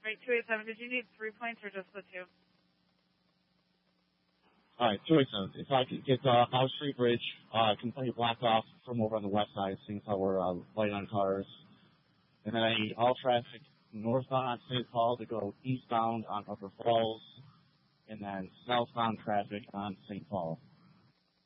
Right, 287. Did you need 3 points or just the 2? All right, 287. If I could get House Street Bridge completely blocked off from over on the west side, seeing how we're light on cars. And then I need all traffic northbound on St. Paul to go eastbound on Upper Falls, and then southbound traffic on St. Paul.